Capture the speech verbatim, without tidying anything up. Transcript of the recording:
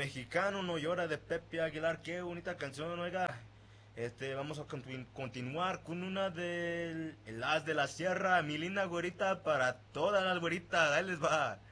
Mexicano no llora de Pepe Aguilar, qué bonita canción, oiga. Este, vamos a continu- continuar con una del El As de la Sierra, mi linda güerita para todas las güeritas, ahí les va.